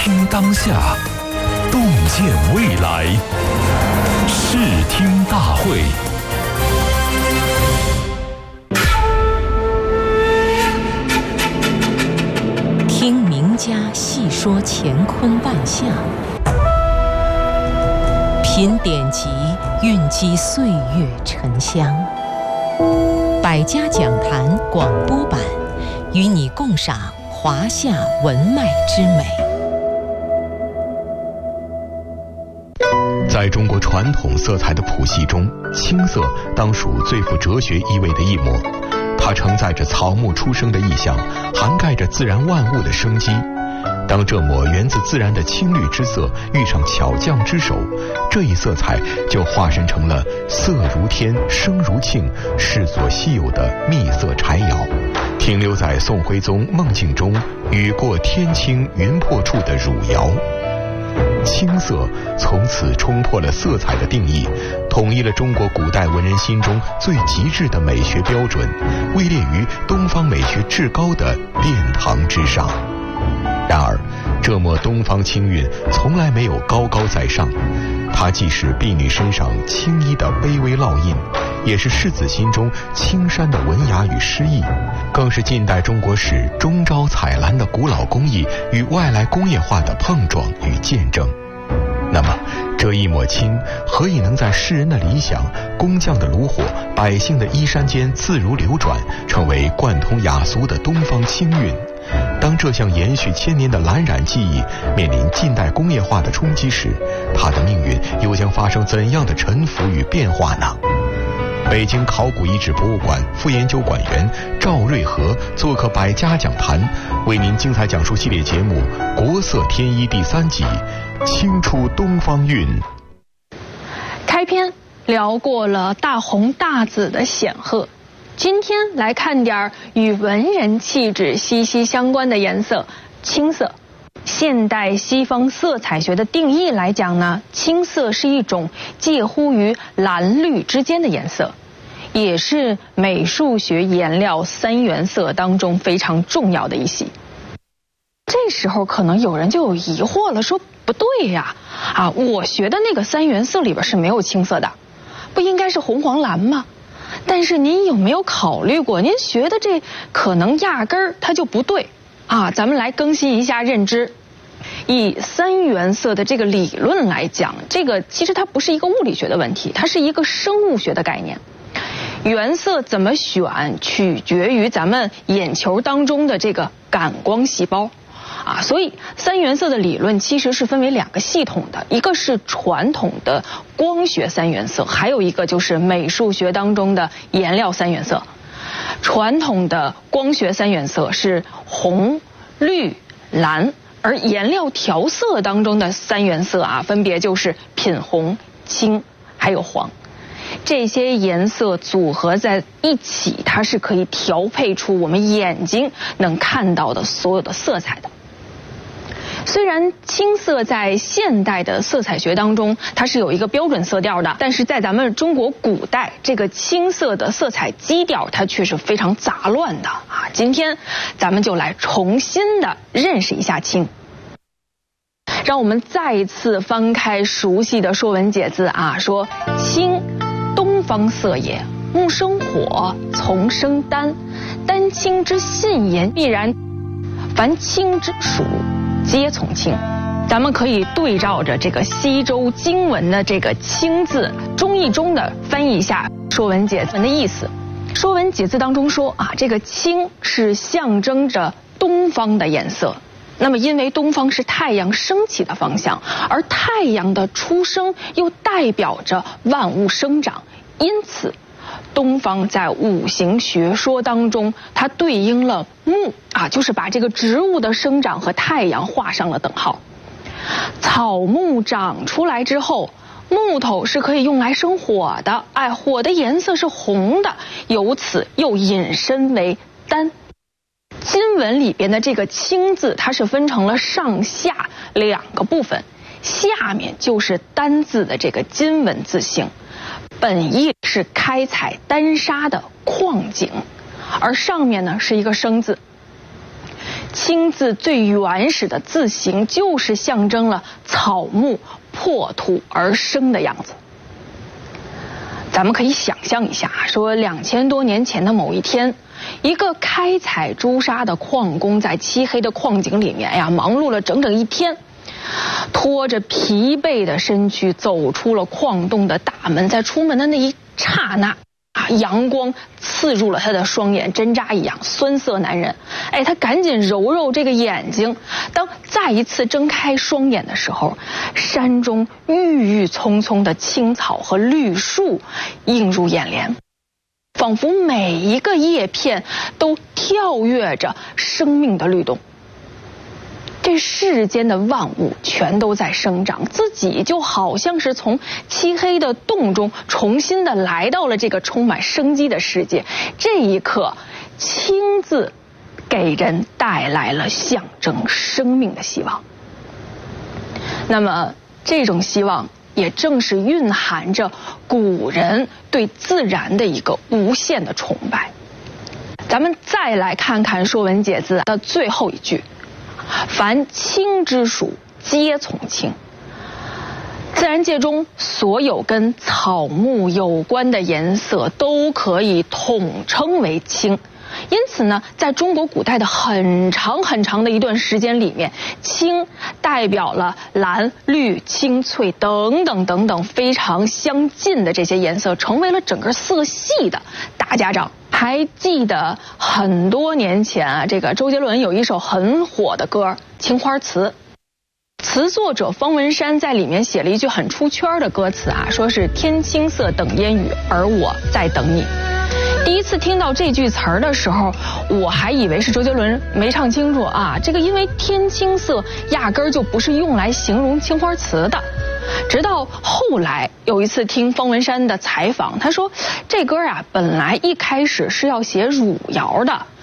听当下，洞见未来。视听大会。 听名家细说乾坤万象，品典籍蕴积岁月沉香。百家讲坛广播版，与你共赏华夏文脉之美。 在中国传统色彩的谱系中，青色当属最富哲学意味的一抹。它承载着草木出生的意象，涵盖着自然万物的生机。当这抹源自自然的青绿之色遇上巧匠之手，这一色彩就化身成了色如天声如磬，世所稀有的秘色柴窑，停留在宋徽宗梦境中雨过天青云破处的汝窑。青色从此冲破了色彩的定义，统一了中国古代文人心中最极致的美学标准，位列于东方美学至高的殿堂之上。然而，这抹东方青韵从来没有高高在上，它既是婢女身上青衣的卑微烙印，也是士子心中青山的文雅与诗意，更是近代中国史中招采蓝的古老工艺与外来工业化的碰撞与见证。那么，这一抹青何以能在世人的理想、工匠的炉火、百姓的衣衫间自如流转，成为贯通雅俗的东方青韵？当这项延续千年的蓝染技艺面临近代工业化的冲击时，它的命运又将发生怎样的沉浮与变化呢？北京考古遗址博物馆副研究馆员赵瑞和做客百家讲坛，为您精彩讲述系列节目《国色天衣》第3集《青出东方韵》。 开篇聊过了大红大紫的显赫，今天来看点与文人气质息息相关的颜色——青色。现代西方色彩学的定义来讲呢，青色是一种介乎于蓝绿之间的颜色，也是美术学颜料3原色当中非常重要的一系。这时候可能有人就有疑惑了，说不对呀，我学的那个3原色里边是没有青色的，不应该是红黄蓝吗？但是您有没有考虑过，您学的这可能压根儿它就不对啊？咱们来更新一下认知。以3原色的这个理论来讲，这个其实它不是一个物理学的问题，它是一个生物学的概念。原色怎么选，取决于咱们眼球当中的这个感光细胞所以3原色的理论其实是分为2个系统的，一个是传统的光学3原色，还有一个就是美术学当中的颜料3原色。传统的光学3原色是红、绿、蓝，而颜料调色当中的3原色分别就是品红、青还有黄。这些颜色组合在一起，它是可以调配出我们眼睛能看到的所有的色彩的。虽然青色在现代的色彩学当中它是有一个标准色调的，但是在咱们中国古代，这个青色的色彩基调它却是非常杂乱的今天咱们就来重新的认识一下青。让我们再一次翻开熟悉的《说文解字》说青，东方色也，木生火，从生丹，丹青之信也，必然凡青之属，皆从青。咱们可以对照着这个西周经文的这个青字，中译中的翻译一下《说文解字》的意思。《说文解字》当中说这个青是象征着东方的颜色。那么因为东方是太阳升起的方向，而太阳的出生又代表着万物生长，因此东方在五行学说当中它对应了木就是把这个植物的生长和太阳画上了等号。草木长出来之后，木头是可以用来生火的，火的颜色是红的，由此又引申为丹。金文里边的这个青字，它是分成了上下2个部分，下面就是丹字的这个金文字形，本意是开采丹砂的矿井，而上面呢是一个生字。 青字最原始的字形就是象征了草木破土而生的样子。咱们可以想象一下，说2000多年前的某一天，一个开采朱砂的矿工在漆黑的矿井里面呀，忙碌了整整一天，拖着疲惫的身躯走出了矿洞的大门，在出门的那一刹那阳光刺入了他的双眼，针扎一样，酸涩难忍。他赶紧揉揉这个眼睛。当再一次睁开双眼的时候，山中郁郁葱葱的青草和绿树映入眼帘，仿佛每一个叶片都跳跃着生命的律动。这世间的万物全都在生长，自己就好像是从漆黑的洞中重新的来到了这个充满生机的世界。这一刻，青字给人带来了象征生命的希望。那么这种希望也正是蕴含着古人对自然的一个无限的崇拜。咱们再来看看《说文解字》的最后一句，凡青之属，皆从青。自然界中所有跟草木有关的颜色都可以统称为青。因此呢，在中国古代的很长很长的一段时间里面，青代表了蓝、绿、青、翠等等等等非常相近的这些颜色，成为了整个色系的大家长。还记得很多年前啊，这个周杰伦有一首很火的歌《青花瓷》，词作者方文山在里面写了一句很出圈的歌词啊，说是天青色等烟雨，而我在等你。第一次听到这句词儿的时候，我还以为是周杰伦没唱清楚啊，这个因为天青色压根儿就不是用来形容青花瓷的。直到后来有一次听方文山的采访，他说这歌啊本来一开始是要写汝窑的，